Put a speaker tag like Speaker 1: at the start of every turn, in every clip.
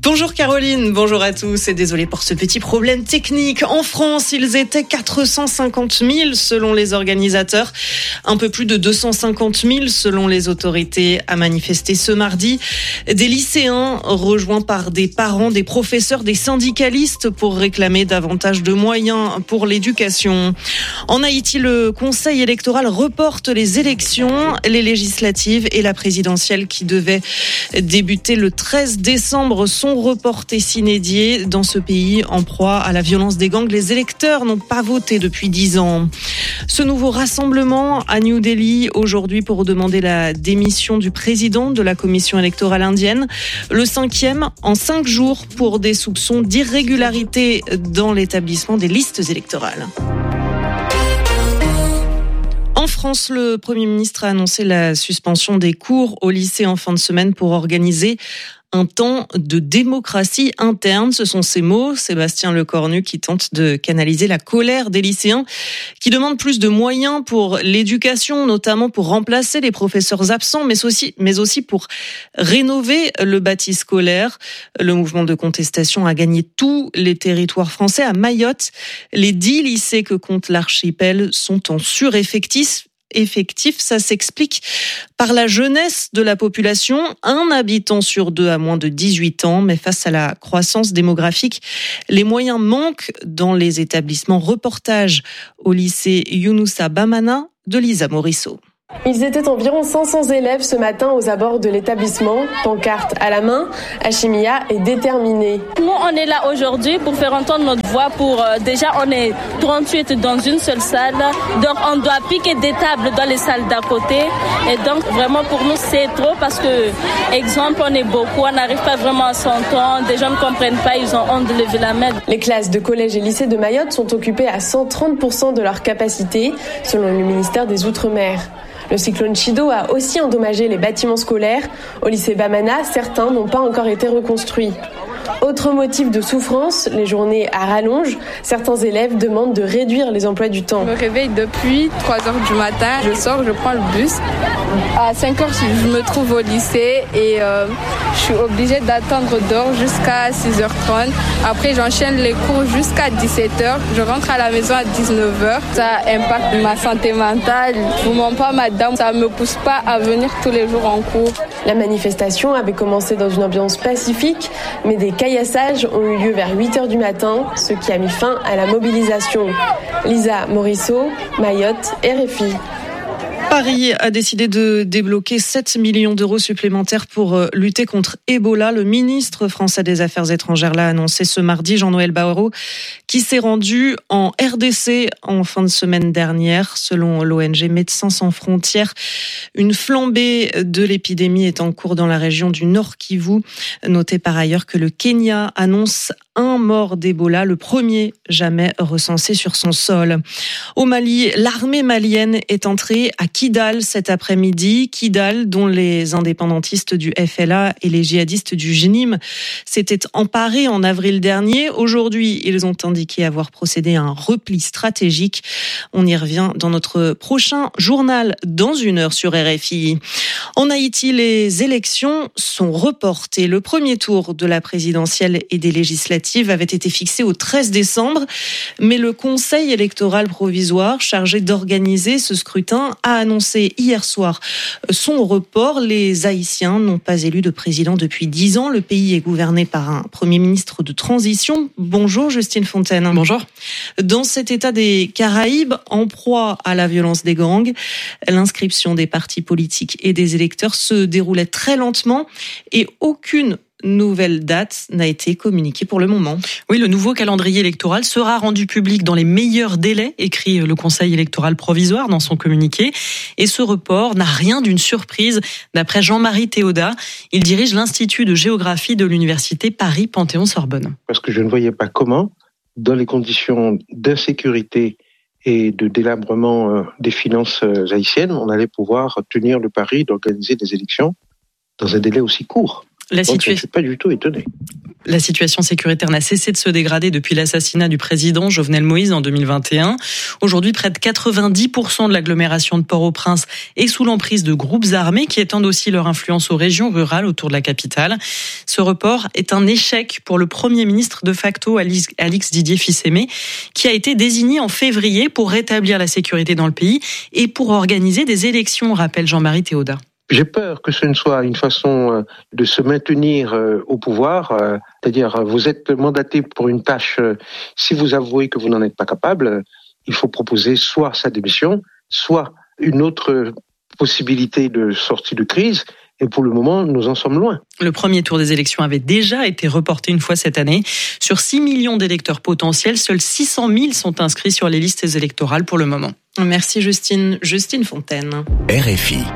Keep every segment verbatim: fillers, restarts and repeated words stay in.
Speaker 1: Bonjour Caroline, bonjour à tous et désolé pour ce petit problème technique. En France, ils étaient quatre cent cinquante mille selon les organisateurs, un peu plus de deux cent cinquante mille selon les autorités à manifester ce mardi. Des lycéens rejoints par des parents, des professeurs, des syndicalistes pour réclamer davantage de moyens pour l'éducation. En Haïti, le Conseil électoral reporte les élections, les législatives et la présidentielle qui devaient débuter le treize décembre sont reportés sine die. Dans ce pays en proie à la violence des gangs, les électeurs n'ont pas voté depuis dix ans. Ce nouveau rassemblement à New Delhi aujourd'hui pour demander la démission du président de la commission électorale indienne. Le cinquième en cinq jours pour des soupçons d'irrégularité dans l'établissement des listes électorales. En France, le Premier ministre a annoncé la suspension des cours au lycée en fin de semaine pour organiser un temps de démocratie interne. Ce sont ces mots, Sébastien Lecornu, qui tente de canaliser la colère des lycéens, qui demandent plus de moyens pour l'éducation, notamment pour remplacer les professeurs absents, mais aussi, mais aussi pour rénover le bâti scolaire. Le mouvement de contestation a gagné tous les territoires français. À Mayotte, les dix lycées que compte l'archipel sont en sureffectif. Effectif, ça s'explique par la jeunesse de la population. Un habitant sur deux a moins de dix-huit ans, mais face à la croissance démographique, les moyens manquent dans les établissements. Reportage au lycée Younoussa Bamana de Lisa Morisseau.
Speaker 2: Ils étaient environ cinq cents élèves ce matin aux abords de l'établissement, pancarte à la main. Hachimia est déterminée.
Speaker 3: Nous, on est là aujourd'hui pour faire entendre notre voix. Pour euh, déjà, on est trente-huit dans une seule salle, donc on doit piquer des tables dans les salles d'à côté. Et donc, vraiment, pour nous, c'est trop parce que, exemple, on est beaucoup, on n'arrive pas vraiment à s'entendre. Des gens ne comprennent pas, ils ont honte de lever la main.
Speaker 2: Les classes de collège et lycée de Mayotte sont occupées à cent trente pour cent de leur capacité, selon le ministère des Outre-mer. Le cyclone Chido a aussi endommagé les bâtiments scolaires. Au lycée Bamana, certains n'ont pas encore été reconstruits. Autre motif de souffrance, les journées à rallonge. Certains élèves demandent de réduire les emplois du temps.
Speaker 4: Je me réveille depuis trois heures du matin. Je sors, je prends le bus. À cinq heures, je me trouve au lycée et euh, je suis obligée d'attendre dehors jusqu'à six heures trente. Après, j'enchaîne les cours jusqu'à dix-sept heures. Je rentre à la maison à dix-neuf heures. Ça impacte ma santé mentale. Je vous mens pas, madame, ça me pousse pas à venir tous les jours en cours.
Speaker 2: La manifestation avait commencé dans une ambiance pacifique, mais des caillassages ont eu lieu vers huit heures du matin, ce qui a mis fin à la mobilisation. Lisa Morisseau, Mayotte, R F I.
Speaker 1: Paris a décidé de débloquer sept millions d'euros supplémentaires pour lutter contre Ebola. Le ministre français des Affaires étrangères l'a annoncé ce mardi, Jean-Noël Barrot, qui s'est rendu en R D C en fin de semaine dernière. Selon l'O N G Médecins sans frontières, une flambée de l'épidémie est en cours dans la région du Nord Kivu. Notez par ailleurs que le Kenya annonce un mort d'Ebola, le premier jamais recensé sur son sol. Au Mali, l'armée malienne est entrée à Kidal cet après-midi. Kidal, dont les indépendantistes du F L A et les djihadistes du J N I M s'étaient emparés en avril dernier. Aujourd'hui, ils ont indiqué avoir procédé à un repli stratégique. On y revient dans notre prochain journal dans une heure sur R F I. En Haïti, les élections sont reportées. Le premier tour de la présidentielle et des législatives avait été fixé au treize décembre, mais le Conseil électoral provisoire chargé d'organiser ce scrutin a annoncé hier soir son report. Les Haïtiens n'ont pas élu de président depuis dix ans. Le pays est gouverné par un Premier ministre de transition. Bonjour Justine Fontaine.
Speaker 5: Bonjour.
Speaker 1: Dans cet état des Caraïbes, en proie à la violence des gangs, l'inscription des partis politiques et des électeurs se déroulait très lentement et aucune nouvelle date n'a été communiquée pour le moment.
Speaker 5: Oui, le nouveau calendrier électoral sera rendu public dans les meilleurs délais, écrit le Conseil électoral provisoire dans son communiqué. Et ce report n'a rien d'une surprise, d'après Jean-Marie Théodat. Il dirige l'Institut de géographie de l'Université Paris-Panthéon-Sorbonne.
Speaker 6: Parce que je ne voyais pas comment, dans les conditions d'insécurité et de délabrement des finances haïtiennes, on allait pouvoir tenir le pari d'organiser des élections dans un délai aussi court.
Speaker 5: La
Speaker 6: Donc,
Speaker 5: situation...
Speaker 6: je ne suis pas du tout étonné.
Speaker 5: La situation sécuritaire n'a cessé de se dégrader depuis l'assassinat du président Jovenel Moïse en deux mille vingt et un. Aujourd'hui, près de quatre-vingt-dix pour cent de l'agglomération de Port-au-Prince est sous l'emprise de groupes armés qui étendent aussi leur influence aux régions rurales autour de la capitale. Ce report est un échec pour le Premier ministre de facto, Alix Didier Fils-Aimé, qui a été désigné en février pour rétablir la sécurité dans le pays et pour organiser des élections, rappelle Jean-Marie Théodat.
Speaker 6: J'ai peur que ce ne soit une façon de se maintenir au pouvoir, c'est-à-dire vous êtes mandaté pour une tâche, si vous avouez que vous n'en êtes pas capable, il faut proposer soit sa démission, soit une autre possibilité de sortie de crise. Et pour le moment, nous en sommes loin.
Speaker 5: Le premier tour des élections avait déjà été reporté une fois cette année. Sur six millions d'électeurs potentiels, seuls six cent mille sont inscrits sur les listes électorales pour le moment.
Speaker 1: Merci Justine. Justine Fontaine.
Speaker 7: R F I.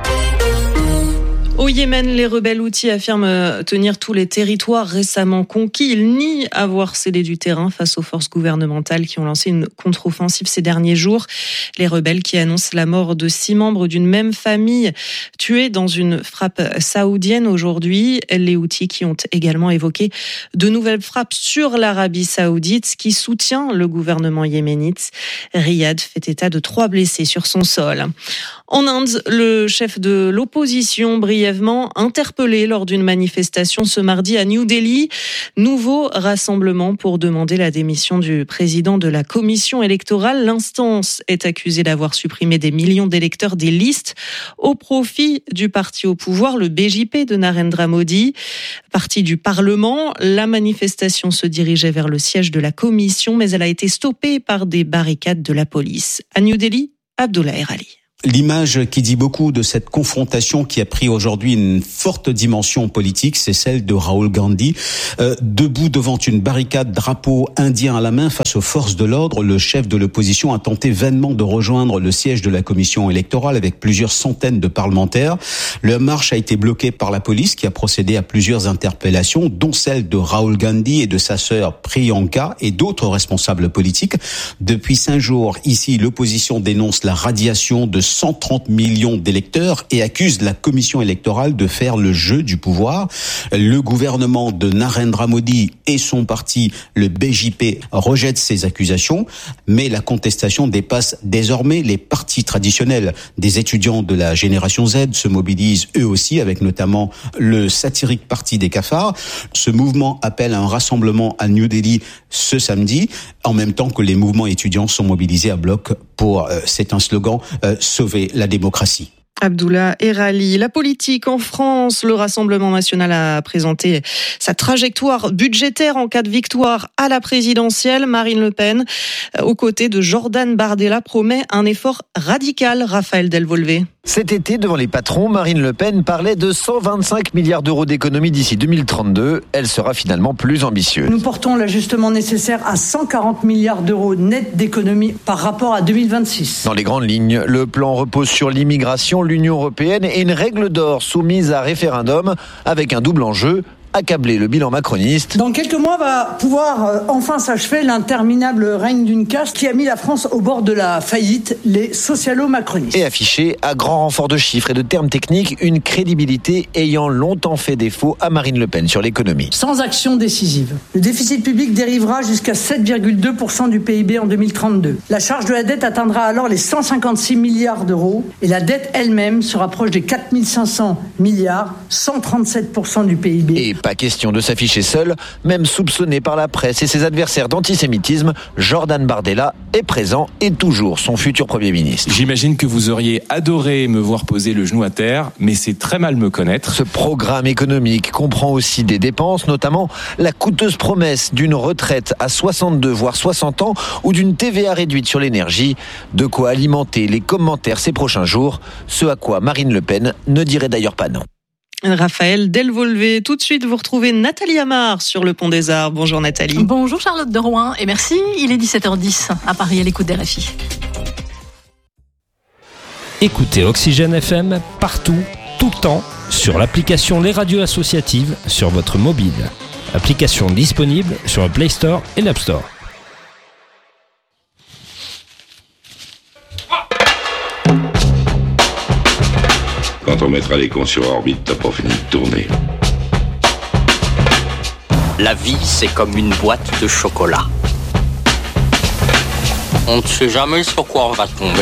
Speaker 1: Au Yémen, les rebelles houthis affirment tenir tous les territoires récemment conquis. Ils nient avoir cédé du terrain face aux forces gouvernementales qui ont lancé une contre-offensive ces derniers jours. Les rebelles qui annoncent la mort de six membres d'une même famille tués dans une frappe saoudienne aujourd'hui. Les houthis qui ont également évoqué de nouvelles frappes sur l'Arabie saoudite qui soutient le gouvernement yéménite. Riyad fait état de trois blessés sur son sol. En Inde, le chef de l'opposition brièvement interpellé lors d'une manifestation ce mardi à New Delhi. Nouveau rassemblement pour demander la démission du président de la commission électorale. L'instance est accusée d'avoir supprimé des millions d'électeurs des listes au profit du parti au pouvoir, le B J P de Narendra Modi. Parti du Parlement, la manifestation se dirigeait vers le siège de la commission, mais elle a été stoppée par des barricades de la police. À New Delhi, Abdullah Erali.
Speaker 8: L'image qui dit beaucoup de cette confrontation qui a pris aujourd'hui une forte dimension politique, c'est celle de Rahul Gandhi. Euh, debout devant une barricade, drapeau indien à la main face aux forces de l'ordre, le chef de l'opposition a tenté vainement de rejoindre le siège de la commission électorale avec plusieurs centaines de parlementaires. La marche a été bloquée par la police qui a procédé à plusieurs interpellations, dont celle de Rahul Gandhi et de sa sœur Priyanka et d'autres responsables politiques. Depuis cinq jours, ici, l'opposition dénonce la radiation de cent trente millions d'électeurs et accuse la commission électorale de faire le jeu du pouvoir. Le gouvernement de Narendra Modi et son parti, le B J P, rejettent ces accusations, mais la contestation dépasse désormais les partis traditionnels. Des étudiants de la génération Z se mobilisent eux aussi, avec notamment le satirique parti des cafards. Ce mouvement appelle à un rassemblement à New Delhi ce samedi, en même temps que les mouvements étudiants sont mobilisés à bloc pour, euh, c'est un slogan, euh, sauver la démocratie.
Speaker 1: Abdullah Erali. La politique en France, le Rassemblement national a présenté sa trajectoire budgétaire en cas de victoire à la présidentielle. Marine Le Pen, aux côtés de Jordan Bardella, promet un effort radical. Raphaël Delvolvé.
Speaker 9: Cet été, devant les patrons, Marine Le Pen parlait de cent vingt-cinq milliards d'euros d'économies d'ici deux mille trente-deux. Elle sera finalement plus ambitieuse.
Speaker 10: Nous portons l'ajustement nécessaire à cent quarante milliards d'euros net d'économies par rapport à deux mille vingt-six.
Speaker 9: Dans les grandes lignes, le plan repose sur l'immigration, l'Union européenne et une règle d'or soumise à référendum avec un double enjeu. Accabler le bilan macroniste.
Speaker 10: Dans quelques mois va pouvoir euh, enfin s'achever l'interminable règne d'une caste qui a mis la France au bord de la faillite, les socialo-macronistes.
Speaker 9: Et afficher, à grand renfort de chiffres et de termes techniques, une crédibilité ayant longtemps fait défaut à Marine Le Pen sur l'économie.
Speaker 10: Sans action décisive, le déficit public dérivera jusqu'à sept virgule deux pour cent du P I B en deux mille trente-deux. La charge de la dette atteindra alors les cent cinquante-six milliards d'euros et la dette elle-même se rapproche des quatre mille cinq cents milliards, cent trente-sept pour cent du P I B.
Speaker 9: Et pas question de s'afficher seul, même soupçonné par la presse et ses adversaires d'antisémitisme, Jordan Bardella est présent et toujours son futur Premier ministre.
Speaker 11: J'imagine que vous auriez adoré me voir poser le genou à terre, mais c'est très mal me connaître.
Speaker 9: Ce programme économique comprend aussi des dépenses, notamment la coûteuse promesse d'une retraite à soixante-deux voire soixante ans ou d'une T V A réduite sur l'énergie, de quoi alimenter les commentaires ces prochains jours, ce à quoi Marine Le Pen ne dirait d'ailleurs pas non.
Speaker 1: Raphaël Delvolvé. Tout de suite, vous retrouvez Nathalie Amar sur le Pont des Arts. Bonjour Nathalie.
Speaker 12: Bonjour Charlotte de Rouen et merci. Il est dix-sept heures dix à Paris à l'écoute d'R F I.
Speaker 13: Écoutez Oxygène F M partout, tout le temps, sur l'application Les Radios Associatives sur votre mobile. Application disponible sur le Play Store et l'App Store.
Speaker 14: Quand on mettra les cons sur orbite, t'as pas fini de tourner.
Speaker 7: La vie, c'est comme une boîte de chocolat. On ne sait jamais sur quoi on va tomber.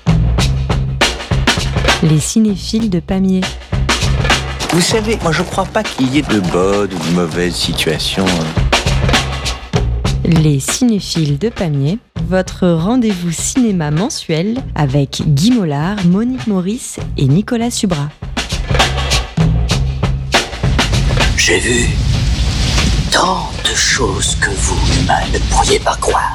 Speaker 14: Les cinéphiles de Pamiers.
Speaker 15: Vous savez, moi je crois pas qu'il y ait de bonnes ou de mauvaises situations.
Speaker 14: Les cinéphiles de Pamiers, votre rendez-vous cinéma mensuel avec Guy Mollard, Monique Maurice et Nicolas Subra.
Speaker 7: J'ai vu tant de choses que vous, humains, ne pourriez pas croire.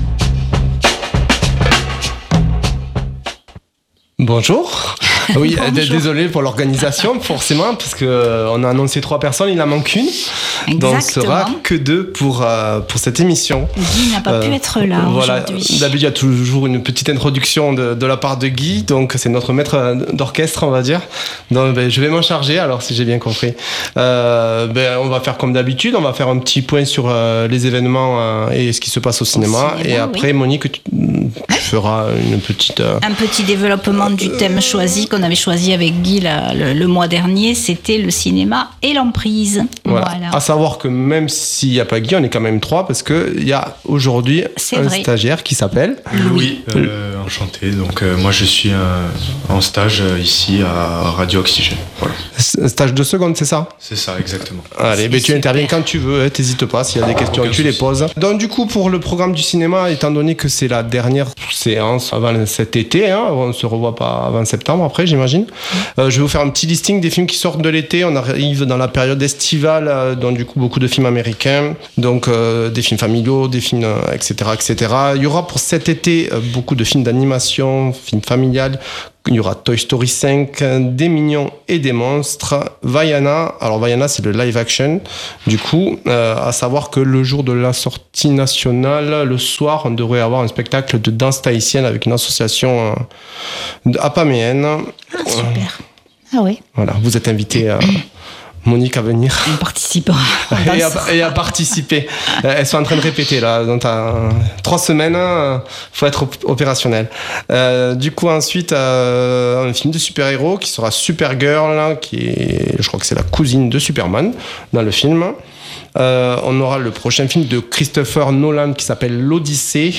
Speaker 16: Bonjour. Oui, Bonjour. Désolé pour l'organisation, forcément, parce qu'on euh, a annoncé trois personnes, il en manque une.
Speaker 12: Exactement.
Speaker 16: Donc, on sera que deux pour, euh, pour cette émission.
Speaker 12: Guy n'a pas euh, pu être là
Speaker 16: voilà.
Speaker 12: aujourd'hui.
Speaker 16: D'habitude, il y a toujours une petite introduction de, de la part de Guy, donc c'est notre maître d'orchestre, on va dire. Donc, ben, je vais m'en charger, alors, si j'ai bien compris. Euh, ben, on va faire comme d'habitude, on va faire un petit point sur euh, les événements euh, et ce qui se passe au cinéma. Au cinéma et après, oui. Monique, tu, tu feras une petite... Euh,
Speaker 12: un petit développement du thème choisi qu'on avait choisi avec Guy là, le, le mois dernier, c'était le cinéma et l'emprise.
Speaker 16: Voilà. Voilà. À savoir que même s'il n'y a pas Guy, on est quand même trois parce qu'il y a aujourd'hui
Speaker 12: C'est
Speaker 16: un
Speaker 12: vrai.
Speaker 16: stagiaire qui s'appelle
Speaker 17: Louis. Euh, enchanté. Donc euh, moi je suis euh, en stage euh, ici à Radio Oxygène. Voilà.
Speaker 16: Un stage de seconde, c'est ça ?
Speaker 17: C'est ça, exactement.
Speaker 16: Allez, ben, tu interviens quand tu veux, hein, t'hésites pas, s'il y a des questions, Aucun tu souci. Les poses. Donc du coup, pour le programme du cinéma, étant donné que c'est la dernière séance avant cet été, hein, on ne se revoit pas avant septembre après, j'imagine, euh, je vais vous faire un petit listing des films qui sortent de l'été. On arrive dans la période estivale, euh, donc du coup beaucoup de films américains, donc euh, des films familiaux, des films, euh, et cetera, et cetera. Il y aura pour cet été euh, beaucoup de films d'animation, films familiales. Il y aura Toy Story cinq, Des Mignons et des Monstres, Vaiana. Alors Vaiana, c'est le live action. Du coup, euh, à savoir que le jour de la sortie nationale, le soir, on devrait avoir un spectacle de danse tahitienne avec une association euh, apaméenne.
Speaker 12: Ah, super. Ah oui.
Speaker 16: Voilà, vous êtes invité à... Monique à venir.
Speaker 12: On participera.
Speaker 16: et, à, et à participer. Elles sont en train de répéter là. Dans ta, trois semaines, il faut être opérationnel. Euh, du coup, ensuite, euh, un film de super-héros qui sera Supergirl, qui est, je crois que c'est la cousine de Superman dans le film. Euh, on aura le prochain film de Christopher Nolan qui s'appelle L'Odyssée.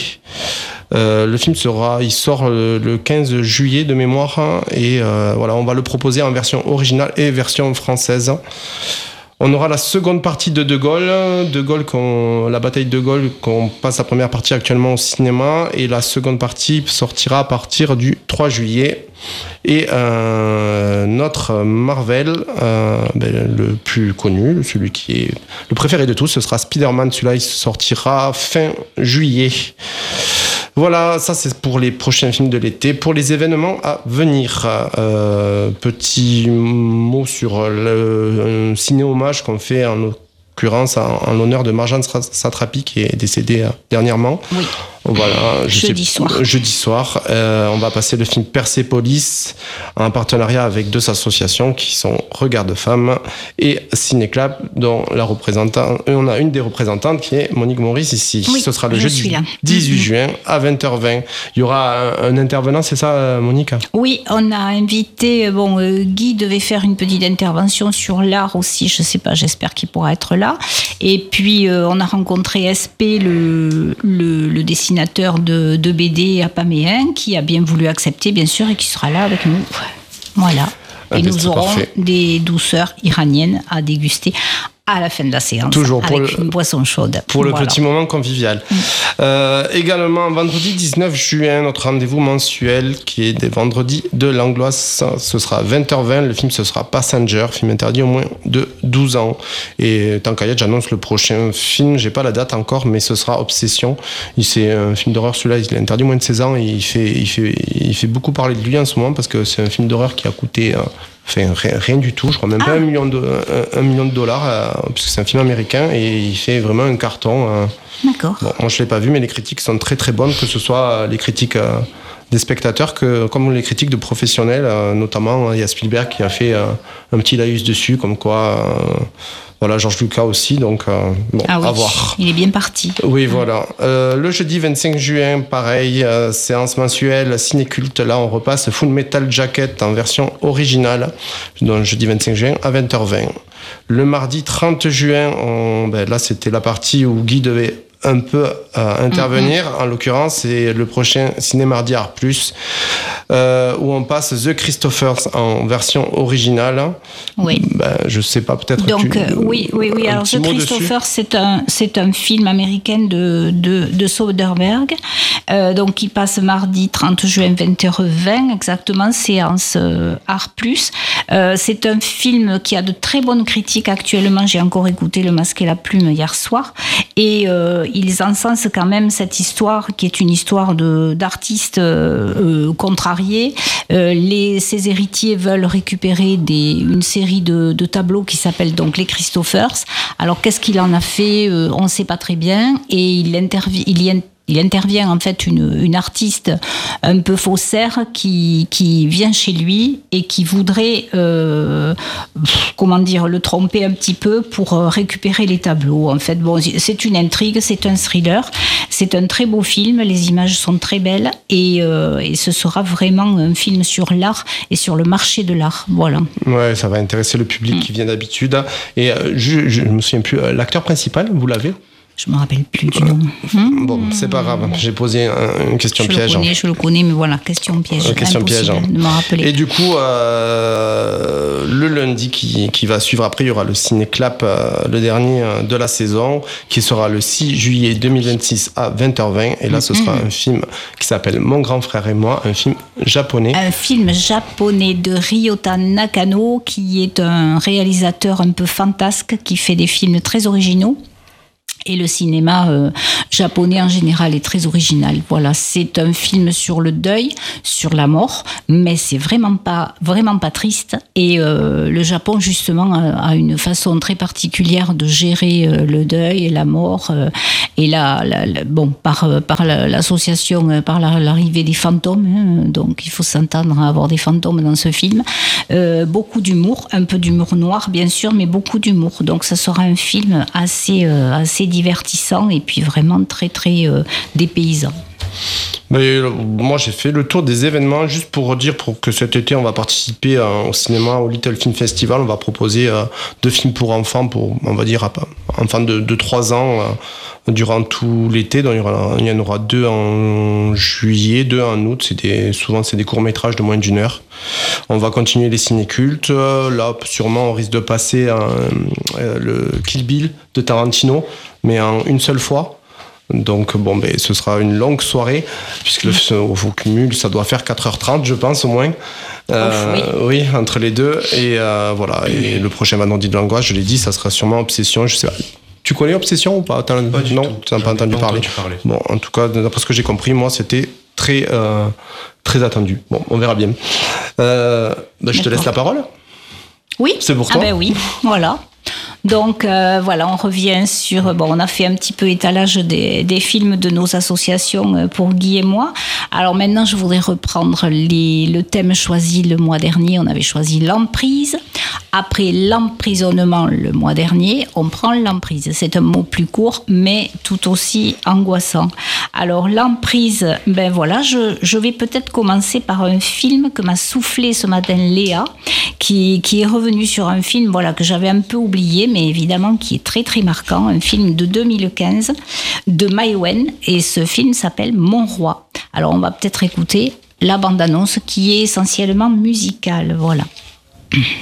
Speaker 16: Euh, le film sera, il sort le, le quinze juillet de mémoire et euh, voilà, on va le proposer en version originale et version française. On aura la seconde partie de De Gaulle, De Gaulle qu'on, la bataille de De Gaulle, qu'on passe la première partie actuellement au cinéma et la seconde partie sortira à partir du trois juillet. Et euh, notre Marvel, euh, ben, le plus connu, celui qui est le préféré de tous, ce sera Spider-Man. Celui-là, il sortira fin juillet. Voilà, ça c'est pour les prochains films de l'été. Pour les événements à venir, euh, petit mot sur le ciné-hommage qu'on fait en l'occurrence en, en l'honneur de Marjane Satrapi qui est décédée euh, dernièrement.
Speaker 12: Oui.
Speaker 16: Voilà, je
Speaker 12: jeudi
Speaker 16: sais,
Speaker 12: soir.
Speaker 16: Jeudi soir, euh, on va passer le film Persépolis en partenariat avec deux associations qui sont Regard de Femmes et Cinéclap, dont la représentante, on a une des représentantes qui est Monique Maurice ici.
Speaker 12: Oui,
Speaker 16: ce sera le
Speaker 12: je
Speaker 16: jeudi
Speaker 12: suis là.
Speaker 16: dix-huit
Speaker 12: Mm-hmm.
Speaker 16: juin à vingt heures vingt. Il y aura un, un intervenant, c'est ça, Monique ?
Speaker 12: Oui, on a invité. Bon, euh, Guy devait faire une petite intervention sur l'art aussi. Je sais pas, j'espère qu'il pourra être là. Et puis euh, on a rencontré S P, le, le, le dessinateur de, de B D apaméen, qui a bien voulu accepter, bien sûr, et qui sera là avec nous. Voilà.
Speaker 16: Ah,
Speaker 12: et nous aurons
Speaker 16: parfait.
Speaker 12: des douceurs iraniennes à déguster à la fin de la séance.
Speaker 16: Toujours pour
Speaker 12: avec
Speaker 16: le,
Speaker 12: une boisson chaude.
Speaker 16: Pour le
Speaker 12: voilà.
Speaker 16: petit moment convivial. Mmh. Euh, également, vendredi dix-neuf juin, notre rendez-vous mensuel qui est des vendredis de l'Angloise. Ce sera à vingt heures vingt. Le film, ce sera Passenger, film interdit au moins de douze ans. Et tant qu'à y être, j'annonce le prochain film. J'ai pas la date encore, mais ce sera Obsession. C'est un film d'horreur, celui-là, il est interdit au moins de seize ans et il fait, il fait, il fait beaucoup parler de lui en ce moment parce que c'est un film d'horreur qui a coûté... Euh, Enfin, rien, rien du tout, je crois même ah. pas un million de, un, un million de dollars, euh, puisque c'est un film américain et il fait vraiment un carton. Euh.
Speaker 12: D'accord.
Speaker 16: Bon, moi je l'ai pas vu, mais les critiques sont très très bonnes, que ce soit les critiques euh, des spectateurs que comme les critiques de professionnels, euh, notamment il y a Spielberg qui a fait euh, un petit laïus dessus, comme quoi. Euh, Voilà, Georges Lucas aussi, donc euh, bon,
Speaker 12: ah oui,
Speaker 16: à voir.
Speaker 12: Il est bien parti.
Speaker 16: Oui, voilà. Euh, le jeudi vingt-cinq juin, pareil, euh, séance mensuelle, ciné-culte. Là, on repasse Full Metal Jacket en version originale, donc jeudi vingt-cinq juin à vingt heures vingt. Le mardi trente juin, on, ben là c'était la partie où Guy devait un peu euh, intervenir. Mm-hmm. En l'occurrence, c'est le prochain Ciné Mardi Art Plus, euh, où on passe The Christophers en version originale.
Speaker 12: Oui.
Speaker 16: Ben, je sais pas, peut-être.
Speaker 12: Donc
Speaker 16: tu,
Speaker 12: euh, oui, oui, oui. Alors The Christophers, c'est un, c'est un film américain de de, de Soderbergh. Euh, donc il passe mardi trente juin vingt heures vingt, exactement, séance euh, Art Plus. Euh, c'est un film qui a de très bonnes critiques actuellement. J'ai encore écouté Le Masque et la Plume hier soir, et euh, ils encensent quand même cette histoire qui est une histoire de, d'artistes euh, euh, contrariés. Euh, les, ses héritiers veulent récupérer des, une série de, de tableaux qui s'appellent donc les Christophers. Alors qu'est-ce qu'il en a fait, euh, on ne sait pas très bien, et il, intervi- il y intervient. Il intervient en fait une, une artiste un peu faussaire qui, qui vient chez lui et qui voudrait, euh, comment dire, le tromper un petit peu pour récupérer les tableaux. En fait, bon, c'est une intrigue, c'est un thriller, c'est un très beau film, les images sont très belles, et, euh, et ce sera vraiment un film sur l'art et sur le marché de l'art. Voilà.
Speaker 16: Ouais, ça va intéresser le public mmh. qui vient d'habitude. Et euh, je, je me souviens plus, l'acteur principal, vous l'avez ?
Speaker 12: Je me rappelle plus du nom. Mmh.
Speaker 16: Bon, c'est pas grave. J'ai posé un, une question
Speaker 12: je
Speaker 16: piège.
Speaker 12: Le connais, je le connais, mais voilà, question piège.
Speaker 16: Une question
Speaker 12: Impossible
Speaker 16: piège.
Speaker 12: de me rappeler.
Speaker 16: Et du coup, euh, le lundi qui, qui va suivre après, il y aura le Ciné-Clap, euh, le dernier de la saison, qui sera le six juillet deux mille vingt-six à vingt heures vingt. Et là, ce sera mmh. un film qui s'appelle Mon grand frère et moi, un film japonais.
Speaker 12: Un film japonais de Ryota Nakano, qui est un réalisateur un peu fantasque, qui fait des films très originaux. Et le cinéma euh, japonais en général est très original. Voilà, c'est un film sur le deuil, sur la mort, mais c'est vraiment pas, vraiment pas triste. Et euh, le Japon, justement, a une façon très particulière de gérer euh, le deuil et la mort. Euh, et là, la, la, bon, par, par l'association, par la, l'arrivée des fantômes, hein, donc il faut s'entendre à avoir des fantômes dans ce film. Euh, beaucoup d'humour, un peu d'humour noir, bien sûr, mais beaucoup d'humour. Donc ça sera un film assez, euh, assez divertissant et puis vraiment très très euh, dépaysant.
Speaker 16: Mais, euh, moi j'ai fait le tour des événements juste pour dire pour que cet été on va participer euh, au cinéma au Little Film Festival. On va proposer euh, deux films pour enfants, pour on va dire enfants de, de trois ans euh, durant tout l'été. Donc, il, y aura, il y en aura deux en juillet, deux en août. C'est des, souvent c'est des courts métrages de moins d'une heure. On va continuer les ciné-cultes. Là sûrement on risque de passer euh, euh, le Kill Bill de Tarantino, mais en une seule fois. Donc bon, ben, ce sera une longue soirée, puisque le, au cumul, ça doit faire quatre heures trente, je pense, au moins. Euh, oh, oui. oui, entre les deux. Et euh, voilà. Et le prochain Vendredi de l'angoisse, je l'ai dit, ça sera sûrement Obsession. Je sais pas. Tu connais Obsession ou pas, T'as,
Speaker 17: pas du
Speaker 16: Non,
Speaker 17: tout.
Speaker 16: tu n'as pas entendu parler.
Speaker 17: parler.
Speaker 16: Bon, en tout cas, d'après ce que j'ai compris, moi, c'était très, euh, très attendu. Bon, on verra bien. Euh, ben, je te laisse la parole.
Speaker 12: Oui.
Speaker 16: C'est pour toi.
Speaker 12: Ah ben oui, voilà. Donc euh, voilà, on revient sur... Bon, on a fait un petit peu étalage des, des films de nos associations pour Guy et moi. Alors maintenant, je voudrais reprendre les, le thème choisi le mois dernier. On avait choisi l'emprise. Après l'emprisonnement le mois dernier, on prend l'emprise. C'est un mot plus court, mais tout aussi angoissant. Alors l'emprise, ben voilà, je, je vais peut-être commencer par un film que m'a soufflé ce matin Léa, qui, qui est revenu sur un film voilà, que j'avais un peu oublié, mais évidemment qui est très très marquant, un film de deux mille quinze de Mai Wen, et ce film s'appelle Mon Roi. Alors on va peut-être écouter la bande-annonce qui est essentiellement musicale, voilà.